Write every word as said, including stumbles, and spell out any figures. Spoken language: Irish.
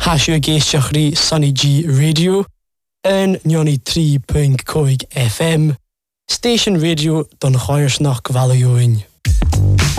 Tasio géisteachrí Sunny G Radio en Nioni trí punt cinque F M, Station Radio don Choirsnach Gvalioin.